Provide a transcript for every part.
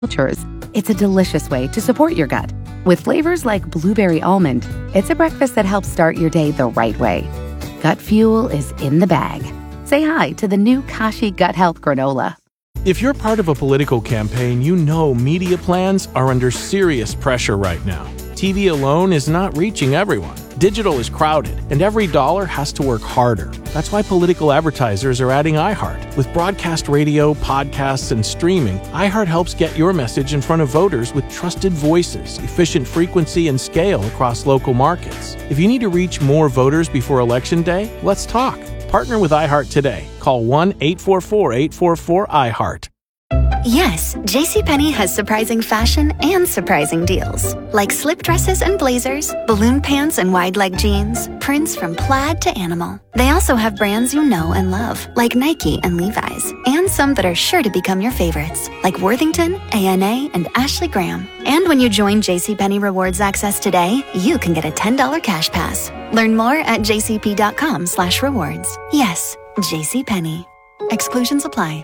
cultures. It's a delicious way to support your gut. With flavors like blueberry almond, it's a breakfast that helps start your day the right way. Gut Fuel is in the bag. Say hi to the new Kashi Gut Health Granola. If you're part of a political campaign, you know media plans are under serious pressure right now. TV alone is not reaching everyone. Digital is crowded, and every dollar has to work harder. That's why political advertisers are adding iHeart. With broadcast radio, podcasts, and streaming, iHeart helps get your message in front of voters with trusted voices, efficient frequency, and scale across local markets. If you need to reach more voters before Election Day, let's talk. Partner with iHeart today. Call 1-844-844-iHeart. Yes, JCPenney has surprising fashion and surprising deals. Like slip dresses and blazers, balloon pants and wide leg jeans, prints from plaid to animal. They also have brands you know and love, like Nike and Levi's, and some that are sure to become your favorites, like Worthington, ANA, and Ashley Graham. And when you join JCPenney Rewards Access today, you can get a $10 cash pass. Learn more at jcp.com/rewards. Yes, JCPenney. Exclusions apply.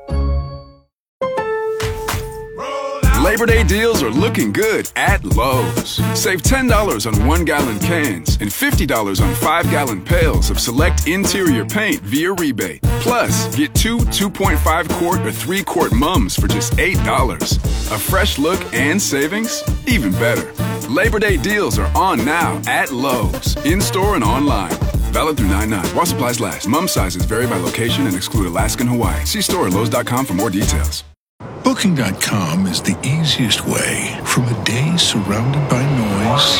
Labor Day deals are looking good at Lowe's. Save $10 on 1-gallon cans and $50 on 5-gallon pails of select interior paint via rebate. Plus, get two 2.5-quart or 3-quart mums for just $8. A fresh look and savings? Even better. Labor Day deals are on now at Lowe's, in-store and online. Valid through 9/9. While supplies last. Mum sizes vary by location and exclude Alaska and Hawaii. See store at Lowe's.com for more details. Booking.com is the easiest way from a day surrounded by noise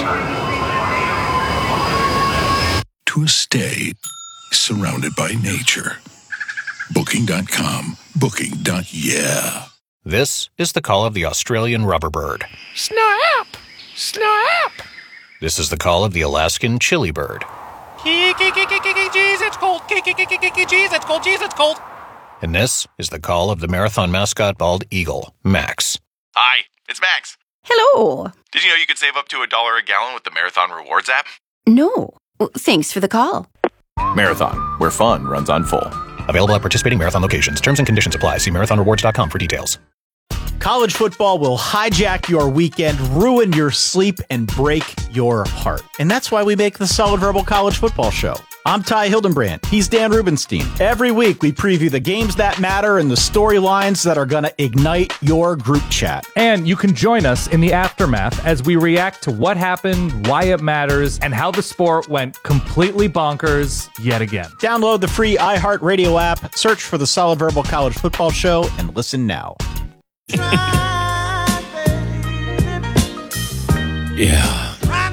to a stay surrounded by nature. Booking.com. Booking.yeah. This is the call of the Australian rubberbird. Snap! Snap! This is the call of the Alaskan chili bird. Jeez, it's cold. Jeez, it's cold. Jeez, it's cold. And this is the call of the marathon mascot bald eagle, Max. Hi, it's Max. Hello. Did you know you could save up to $1 a gallon with the Marathon Rewards app? No. Thanks for the call. Marathon, where fun runs on full. Available at participating marathon locations. Terms and conditions apply. See marathonrewards.com for details. College football will hijack your weekend, ruin your sleep, and break your heart. And that's why we make the Solid Verbal College Football Show. I'm Ty Hildenbrand. He's Dan Rubenstein. Every week, we preview the games that matter and the storylines that are going to ignite your group chat. And you can join us in the aftermath as we react to what happened, why it matters, and how the sport went completely bonkers yet again. Download the free iHeartRadio app, search for the Solid Verbal College Football Show, and listen now. Yeah.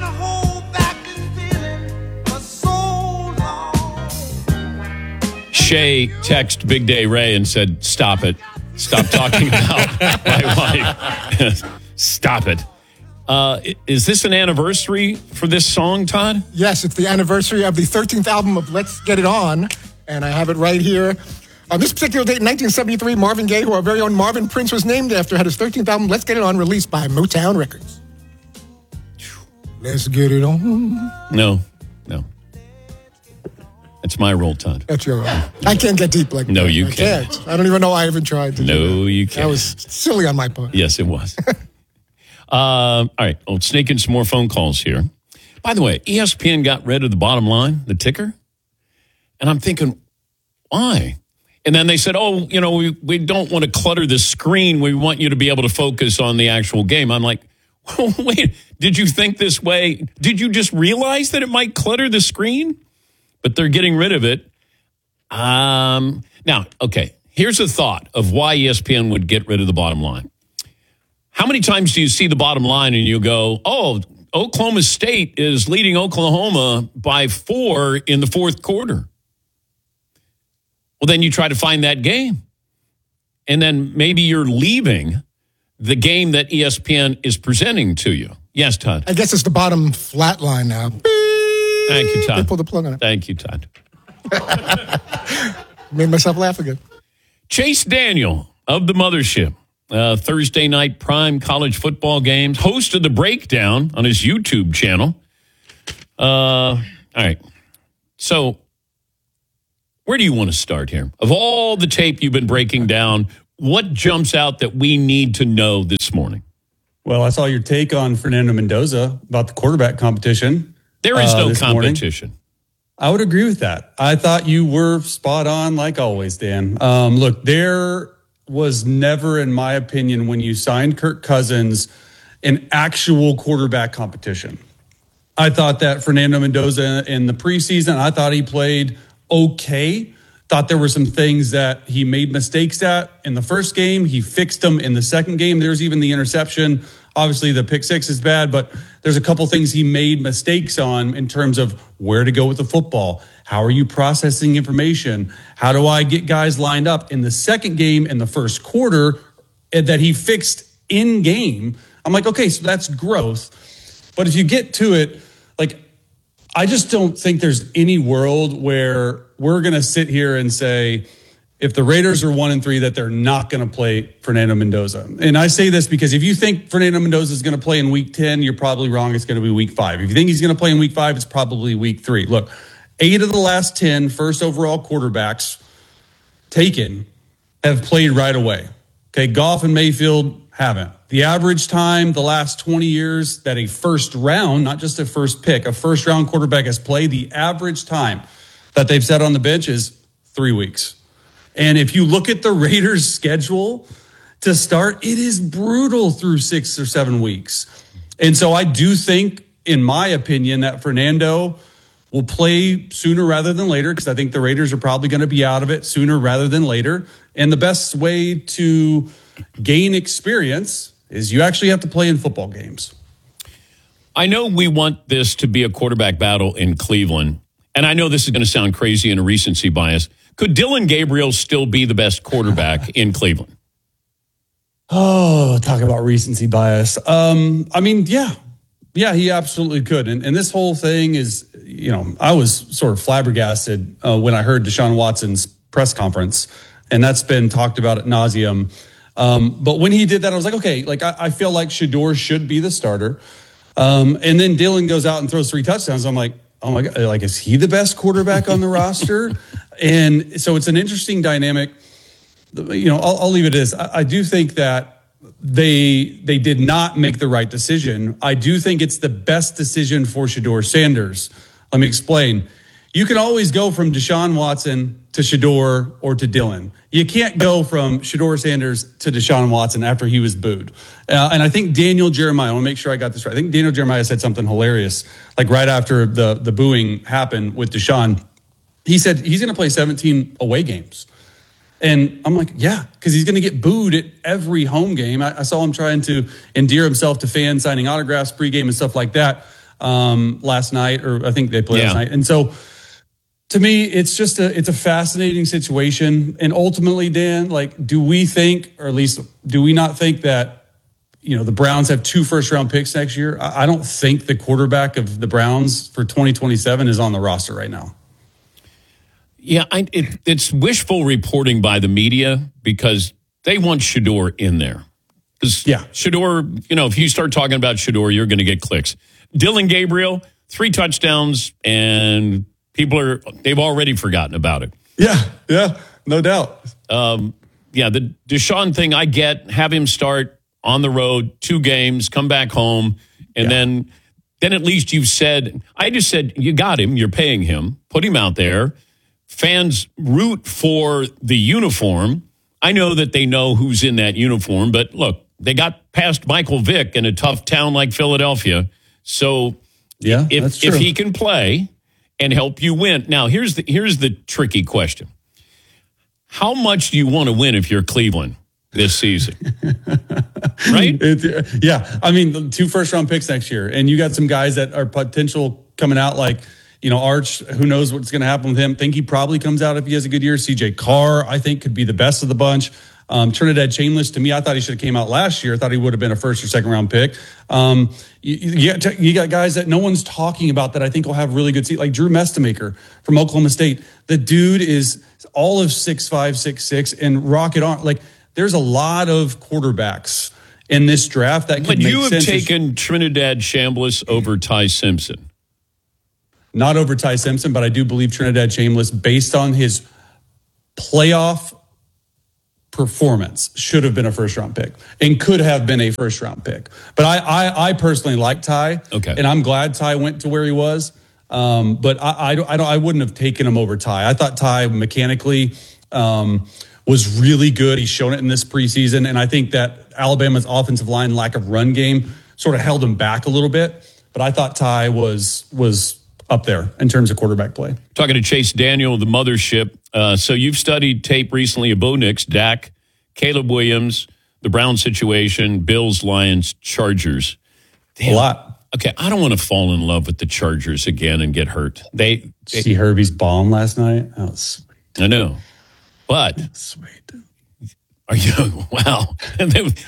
Shay texted Big Day Ray and said, "Stop it. Stop talking about my wife. Stop it." Is this an anniversary for this song, Todd? Yes, it's the anniversary of the 13th album of Let's Get It On, and I have it right here. On this particular date in 1973, Marvin Gaye, who our very own Marvin Prince was named after, had his 13th album, Let's Get It On, released by Motown Records. Let's get it on. No. It's my role, Todd. That's your role. I can't get deep like that. No, you can't. I don't even know I even tried to do that. No, you can't. That was silly on my part. Yes, it was. All right, I'll sneak in some more phone calls here. By the way, ESPN got rid of the bottom line, the ticker. And I'm thinking, why? And then they said, we don't want to clutter the screen. We want you to be able to focus on the actual game. I'm like, well, wait, did you think this way? Did you just realize that it might clutter the screen? But they're getting rid of it. Now, okay, here's a thought of why ESPN would get rid of the bottom line. How many times do you see the bottom line and you go, oh, Oklahoma State is leading Oklahoma by 4 in the fourth quarter? Well, then you try to find that game. And then maybe you're leaving the game that ESPN is presenting to you. Yes, Todd. I guess it's the bottom flat line now. Thank you, Todd. They pulled the plug on it. Thank you, Todd. Made myself laugh again. Chase Daniel of the Mothership, Thursday night prime college football games, hosted the breakdown on his YouTube channel. All right. So where do you want to start here? Of all the tape you've been breaking down, what jumps out that we need to know this morning? Well, I saw your take on Fernando Mendoza about the quarterback competition. There is no competition. Morning. I would agree with that. I thought you were spot on, like always, Dan. Look, there was never, in my opinion, when you signed Kirk Cousins, an actual quarterback competition. I thought that Fernando Mendoza in the preseason, I thought he played okay. Thought there were some things that he made mistakes at in the first game. He fixed them in the second game. There's even the interception. Obviously, the pick six is bad, but there's a couple things he made mistakes on in terms of where to go with the football. How are you processing information? How do I get guys lined up? In the second game, in the first quarter, that he fixed in game, I'm like, okay, so that's growth. But if you get to it, like, I just don't think there's any world where we're going to sit here and say, if the Raiders are 1-3, that they're not going to play Fernando Mendoza. And I say this because if you think Fernando Mendoza is going to play in week 10, you're probably wrong. It's going to be week 5. If you think he's going to play in week 5, it's probably week 3. Look, 8 of the last 10 first overall quarterbacks taken have played right away. Okay, Goff and Mayfield haven't. The average time the last 20 years that a first round, not just a first pick, a first round quarterback has played, the average time that they've sat on the bench is 3 weeks. And if you look at the Raiders' schedule to start, it is brutal through 6 or 7 weeks. And so I do think, in my opinion, that Fernando will play sooner rather than later, because I think the Raiders are probably going to be out of it sooner rather than later. And the best way to gain experience is you actually have to play in football games. I know we want this to be a quarterback battle in Cleveland, and I know this is going to sound crazy and a recency bias. Could Dylan Gabriel still be the best quarterback in Cleveland? Oh, talk about recency bias. I mean, yeah, he absolutely could. And this whole thing is, I was sort of flabbergasted when I heard Deshaun Watson's press conference, and that's been talked about ad nauseum. But when he did that, I was like, okay, like I feel like Shedeur should be the starter. And then Dylan goes out and throws 3 touchdowns. I'm like, oh my God, like, is he the best quarterback on the roster? And so it's an interesting dynamic. I'll leave it as I do think that they did not make the right decision. I do think it's the best decision for Shedeur Sanders. Let me explain. You can always go from Deshaun Watson to Shedeur or to Dylan. You can't go from Shedeur Sanders to Deshaun Watson after he was booed. And I think Daniel Jeremiah, I want to make sure I got this right. I think Daniel Jeremiah said something hilarious, like right after the booing happened with Deshaun. He said he's going to play 17 away games. And I'm like, yeah, because he's going to get booed at every home game. I saw him trying to endear himself to fans, signing autographs pregame and stuff like that last night, or I think they played last night. And so to me, it's just it's a fascinating situation. And ultimately, Dan, like, do we think, or at least do we not think that, the Browns have 2 first-round picks next year? I don't think the quarterback of the Browns for 2027 is on the roster right now. Yeah, it's wishful reporting by the media because they want Shedeur in there. Yeah, Shedeur, if you start talking about Shedeur, you're going to get clicks. Dylan Gabriel, 3 touchdowns, and they've already forgotten about it. Yeah, no doubt. The Deshaun thing, I get. Have him start on the road, 2 games, come back home, and then at least you've said, I just said, you got him, you're paying him, put him out there. Fans root for the uniform. I know that they know who's in that uniform, but look, they got past Michael Vick in a tough town like Philadelphia. So if he can play and help you win. Now, here's the tricky question. How much do you want to win if you're Cleveland this season? Right? I mean, 2 first-round picks next year, and you got some guys that are potential coming out like, Arch, who knows what's going to happen with him. Think he probably comes out if he has a good year. CJ Carr, I think, could be the best of the bunch. Trinidad Chambliss, to me, I thought he should have came out last year. I thought he would have been a first or second round pick. You got guys that no one's talking about that I think will have really good seats, like Drew Mestamaker from Oklahoma State. The dude is all of 6'5", 6'6", and rocket on. Like, there's a lot of quarterbacks in this draft that could make sense. But you have taken Trinidad Chambliss over Ty Simpson. Not over Ty Simpson, but I do believe Trinidad Chambliss, based on his playoff performance should have been a first-round pick and could have been a first-round pick. But I personally like Ty, and I'm glad Ty went to where he was. But I wouldn't have taken him over Ty. I thought Ty mechanically was really good. He's shown it in this preseason, and I think that Alabama's offensive line lack of run game sort of held him back a little bit. But I thought Ty was up there in terms of quarterback play. Talking to Chase Daniel of the Mothership. So you've studied tape recently of Bo Nix, Dak, Caleb Williams, the Brown situation, Bills, Lions, Chargers. Damn. A lot. Okay, I don't want to fall in love with the Chargers again and get hurt. They see Herbie's bomb last night. That was sweet. I know, but sweet. Are you? Wow. I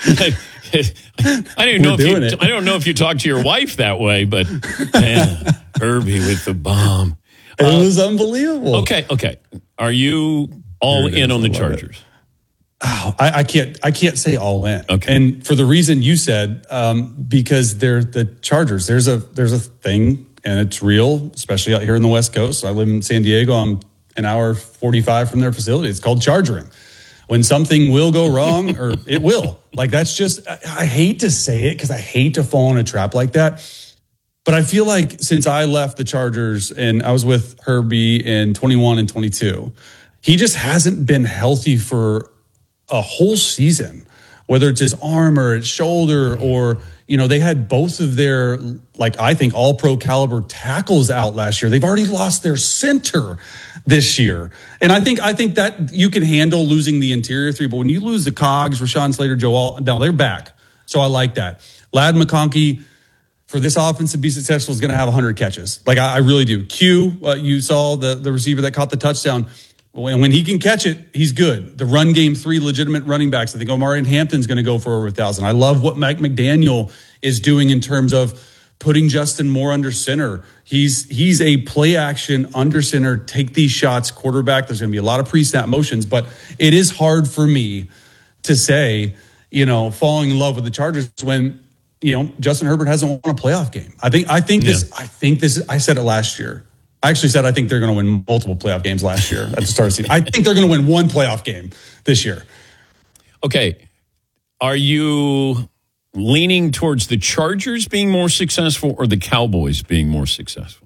don't know if you talk to your wife that way, but man, Herbie with the bomb. It was unbelievable. Okay. Are you all in on the Chargers? Oh, I can't say all in. Okay. And for the reason you said, because they're the Chargers. There's a thing, and it's real, especially out here in the West Coast. I live in San Diego. I'm an hour 45 from their facility. It's called chargering. When something will go wrong, or it will. Like, that's just, I hate to say it because I hate to fall in a trap like that. But I feel like since I left the Chargers and I was with Herbie in 21 and 22, he just hasn't been healthy for a whole season, whether it's his arm or his shoulder, or, they had both of their, I think all pro caliber tackles out last year. They've already lost their center this year. And I think that you can handle losing the interior three, but when you lose the Cogs, Rashawn Slater, Joel, now they're back. So I like that. Ladd McConkey, for this offense to be successful, is going to have 100 catches. I really do. Q, you saw the receiver that caught the touchdown. When he can catch it, he's good. The run game, 3 legitimate running backs. I think Omari and Hampton's going to go for over 1,000. I love what Mike McDaniel is doing in terms of putting Justin Moore under center. He's a play action under center, take these shots quarterback. There's going to be a lot of pre-snap motions, but it is hard for me to say, falling in love with the Chargers when, Justin Herbert hasn't won a playoff game. I said it last year. I actually said I think they're going to win multiple playoff games last year at the start of the season. I think they're going to win one playoff game this year. Okay. Are you leaning towards the Chargers being more successful or the Cowboys being more successful?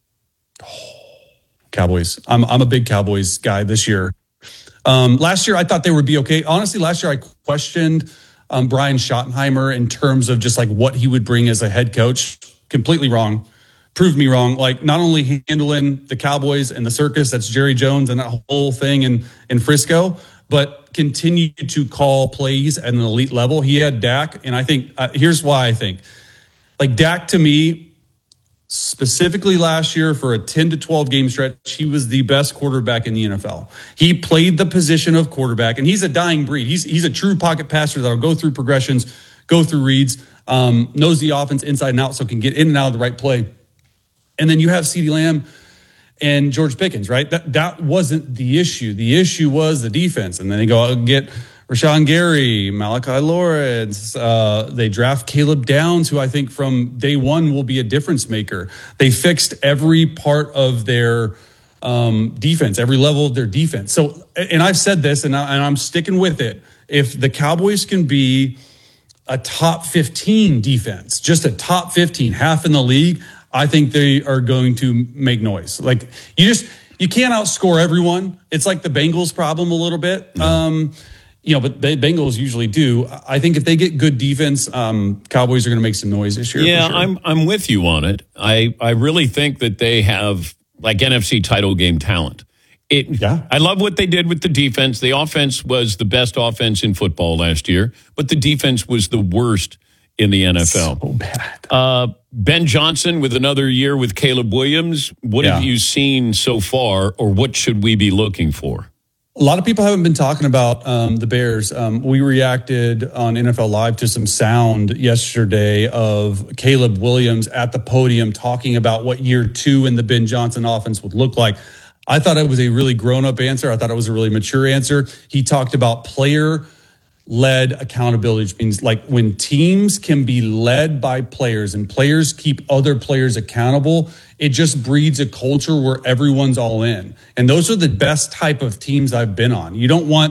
Cowboys. I'm a big Cowboys guy this year. Last year, I thought they would be okay. Honestly, last year I questioned Brian Schottenheimer in terms of just what he would bring as a head coach. Completely wrong. Proved me wrong. Not only handling the Cowboys and the circus, that's Jerry Jones and that whole thing in Frisco, but continue to call plays at an elite level. He had Dak, and I think here's why I think. Dak, to me, specifically last year for a 10 to 12 game stretch, he was the best quarterback in the NFL. He played the position of quarterback, and he's a dying breed. He's a true pocket passer that'll go through progressions, go through reads, knows the offense inside and out, so can get in and out of the right play. And then you have CeeDee Lamb and George Pickens, right? That wasn't the issue. The issue was the defense. And then they go out and get Rashawn Gary, Malachi Lawrence. They draft Caleb Downs, who I think from day one will be a difference maker. They fixed every part of their defense, every level of their defense. So, and I've said this, and I'm sticking with it. If the Cowboys can be a top 15 defense, just a top 15, half in the league, I think they are going to make noise. You can't outscore everyone. It's like the Bengals problem a little bit. But the Bengals usually do. I think if they get good defense, Cowboys are going to make some noise this year. Yeah, for sure. I'm with you on it. I really think that they have NFC title game talent. I love what they did with the defense. The offense was the best offense in football last year, but the defense was the worst in the NFL. So bad. Ben Johnson with another year with Caleb Williams. What have you seen so far, or what should we be looking for? A lot of people haven't been talking about the Bears. We reacted on NFL Live to some sound yesterday of Caleb Williams at the podium talking about what year 2 in the Ben Johnson offense would look like. I thought it was a really grown-up answer. I thought it was a really mature answer. He talked about player-led accountability, which means when teams can be led by players and players keep other players accountable, it just breeds a culture where everyone's all in. And those are the best type of teams I've been on. You don't want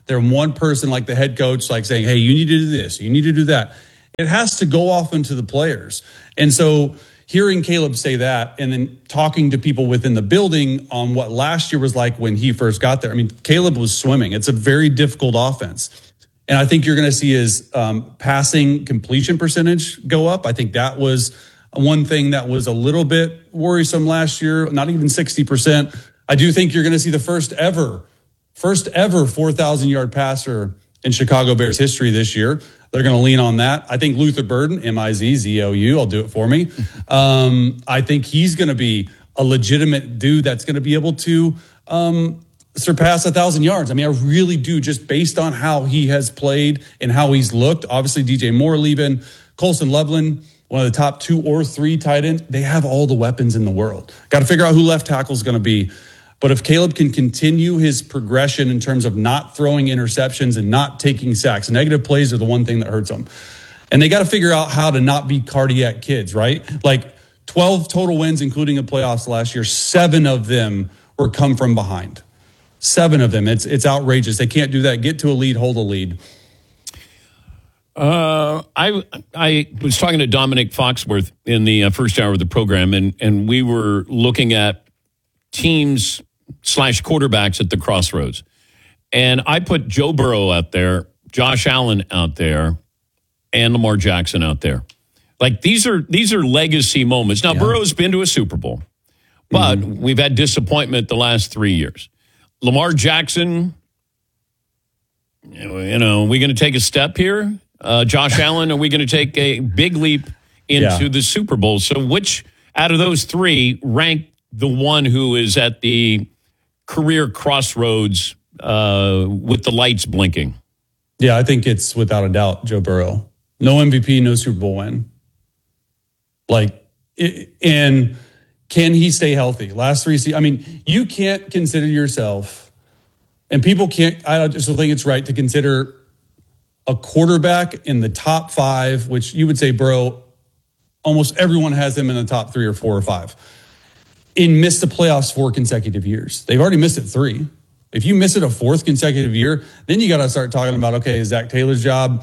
They're one person like the head coach, like saying, hey, you need to do this, you need to do that. It has to go off into the players. And so hearing Caleb say that and then talking to people within the building on what last year was like when he first got there. I mean, Caleb was swimming. It's a very difficult offense. And I think you're going to see his passing completion percentage go up. I think that was one thing that was a little bit worrisome last year, not even 60%. I do think you're going to see the first ever 4,000-yard passer in Chicago Bears history this year. They're going to lean on that. I think Luther Burden, M-I-Z-Z-O-U, I'll do it for me. I think he's going to be a legitimate dude that's going to be able to surpass 1,000 yards. I mean, I really do, just based on how he has played and how he's looked. Obviously, DJ Moore leaving, Colson Loveland, one of the top 2 or 3 tight ends. They have all the weapons in the world. Got to figure out who left tackle is going to be. But if Caleb can continue his progression in terms of not throwing interceptions and not taking sacks, negative plays are the one thing that hurts them. And they got to figure out how to not be cardiac kids, right? Like 12 total wins, including the playoffs last year, 7 of them were come from behind. 7 of them. It's outrageous. They can't do that. Get to a lead, hold a lead. I was talking to Dominic Foxworth in the first hour of the program, and we were looking at teams / quarterbacks at the crossroads. And I put Joe Burrow out there, Josh Allen out there, and Lamar Jackson out there. Like these are legacy moments. Now, Burrow's been to a Super Bowl, but we've had disappointment the last 3 years. Lamar Jackson, are we going to take a step here? Josh Allen, are we going to take a big leap into the Super Bowl? So which out of those 3 rank the one who is at the career crossroads with the lights blinking? Yeah, I think it's without a doubt Joe Burrow. No MVP, no Super Bowl win. And can he stay healthy? Last 3 seasons. I mean, you can't consider yourself, and people can't, I just think it's right to consider a quarterback in the top 5, which you would say Burrow, almost everyone has him in the top 3 or 4 or 5. And missed the playoffs 4 consecutive years. They've already missed it 3. If you miss it a 4th consecutive year, then you got to start talking about, okay, is Zach Taylor's job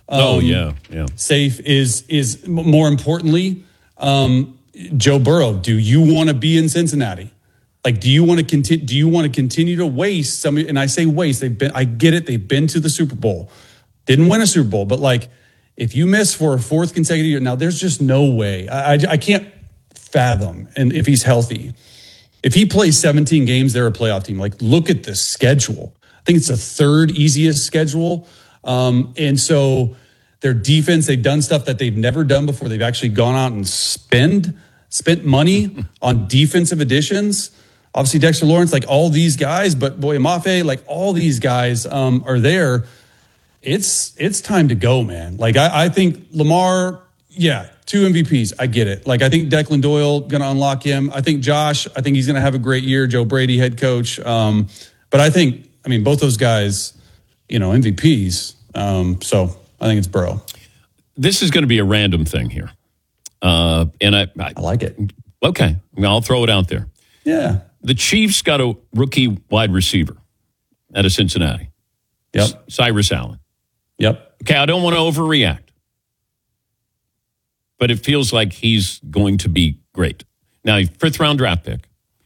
safe? Is more importantly, Joe Burrow, do you want to be in Cincinnati? Like, do you want to continue to waste some? And I say waste. I get it. They've been to the Super Bowl, didn't win a Super Bowl, but like, if you miss for a 4th consecutive year, now there's just no way. I can't fathom. And if he's healthy, if he plays 17 games, they're a playoff team. Like, look at the schedule. I think it's the 3rd easiest schedule. And so their defense, they've done stuff that they've never done before. They've actually gone out and spent money on defensive additions. Obviously, Dexter Lawrence, like all these guys, but Boye Mafe, like all these guys are there. It's time to go, man. Like, I think Lamar, 2 MVPs. I get it. Like, I think Declan Doyle going to unlock him. I think Josh, he's going to have a great year. Joe Brady, head coach. But I mean, both those guys, MVPs. So I think it's Burrow. This is going to be a random thing here. And I like it. Okay. I'll throw it out there. Yeah. The Chiefs got a rookie wide receiver out of Cincinnati. Yep. Cyrus Allen. Yep. Okay. I don't want to overreact, but it feels like he's going to be great. Now, 5th round draft pick.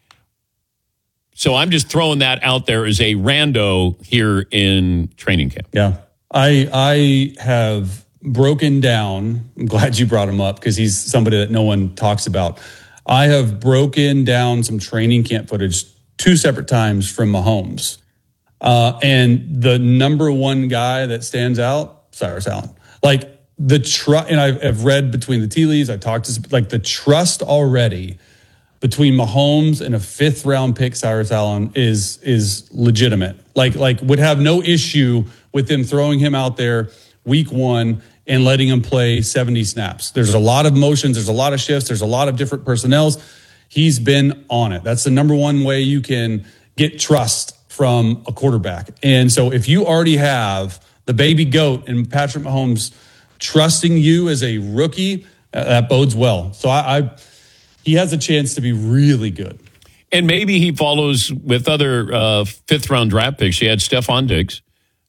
So I'm just throwing that out there as a rando here in training camp. Yeah. I have broken down. I'm glad you brought him up because he's somebody that no one talks about. I have broken down some training camp footage 2 separate times from Mahomes. And the number 1 guy that stands out, Cyrus Allen. Like, and I've read between the tea leaves. I talked to, like, the trust already between Mahomes and a 5th round pick, Cyrus Allen, is legitimate. Like would have no issue with them throwing him out there week 1 and letting him play 70 snaps. There's a lot of motions. There's a lot of shifts. There's a lot of different personnels. He's been on it. That's the number 1 way you can get trust from a quarterback. And so if you already have the baby goat and Patrick Mahomes trusting you as a rookie, that bodes well. So he has a chance to be really good. And maybe he follows with other 5th round draft picks. He had Stephon Diggs.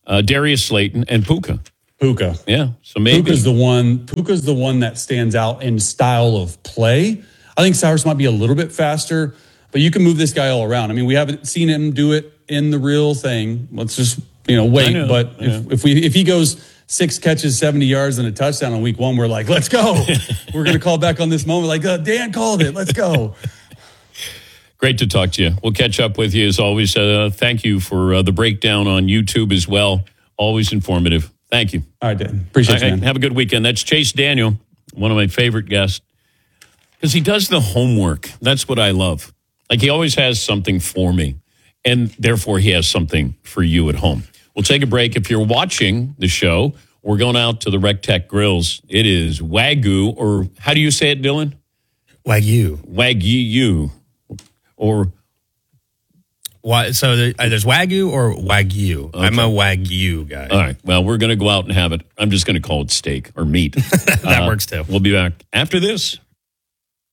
Darius Slayton, and Puka. Puka. Yeah. So maybe Puka's the one that stands out in style of play. I think Cyrus might be a little bit faster, but you can move this guy all around. I mean, we haven't seen him do it in the real thing. Let's just, wait. But if he goes 6 catches, 70 yards, and a touchdown on week 1, we're like, let's go. We're going to call back on this moment. Like, Dan called it. Let's go. Great to talk to you. We'll catch up with you as always. Thank you for the breakdown on YouTube as well. Always informative. Thank you. All right, Dan. Appreciate you, man. Have a good weekend. That's Chase Daniel, one of my favorite guests, because he does the homework. That's what I love. Like, he always has something for me, and therefore he has something for you at home. We'll take a break. If you're watching the show, we're going out to the Rec Tech Grills. It is Wagyu, or how do you say it, Dylan? Wagyu. Wagyu. Or so there's Wagyu or Wagyu. Okay. I'm a Wagyu guy. All right. Well, we're going to go out and have it. I'm just going to call it steak or meat. That works too. We'll be back after this.